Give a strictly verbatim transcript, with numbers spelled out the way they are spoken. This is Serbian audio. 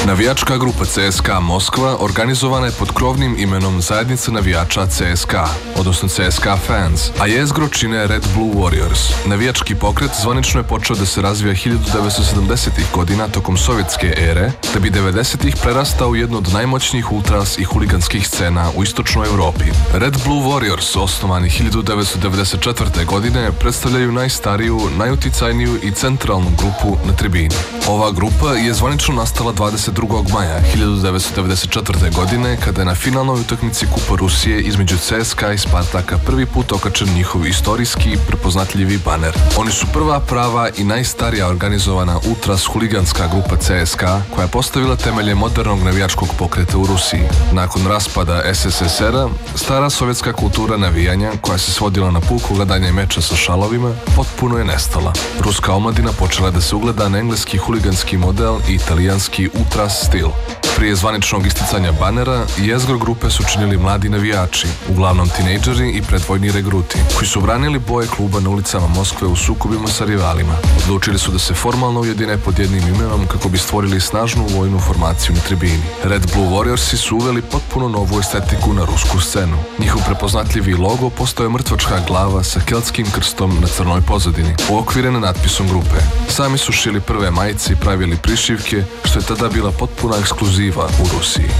Navijačka grupa C S K A Moskva organizovana je pod krovnim imenom Zajednica navijača C S K A, odnosno C S K A Fans, a jezgro čine Red Blue Warriors. Navijački pokret zvanično je počeo da se razvija hiljadu devetsto sedamdesetih godina tokom sovjetske ere, da bi devedesetih prerastao u jednu od najmoćnijih ultras i huliganskih scena u istočnoj Evropi. Red Blue Warriors, osnovani hiljadu devetsto devedeset četvrte. godine, predstavljaju najstariju, najuticajniju i centralnu grupu na tribini. Ova grupa je zvanično nastala dvadeset drugog maja hiljadu devetsto devedeset četvrte. godine, kada je na finalnoj utakmici Kupa Rusije između C S K A i Spartaka prvi put okačen njihov istorijski prepoznatljivi baner. Oni su prva prava i najstarija organizovana ultras huliganska grupa C S K A koja je postavila temelje modernog navijačkog pokreta u Rusiji. Nakon raspada S S S R-a, stara sovjetska kultura navijanja, koja se svodila na puko gledanje meča sa šalovima, potpuno je nestala. Ruska omladina počela da se ugleda na engleski huliganski model i italijanski ultras stil. Prije zvaničnog isticanja banera, jezgro grupe su činili mladi navijači, uglavnom tinejdžeri i predvojni regruti, koji su branili boje kluba na ulicama Moskve u sukobima sa rivalima. Odlučili su da se formalno ujedine pod jednim imenom kako bi stvorili snažnu vojnu formaciju na tribini. Red Blue Warriorsi su uveli potpuno novu estetiku na rusku scenu. Njihov prepoznatljivi logo postao je mrtvačka glava sa keltskim krstom na crnoj pozadini, uokvirena natpisom grupe. Sami su šili prve majice i pravili prišivke, što je tada bila potpuna ekskluziva u Rusiji.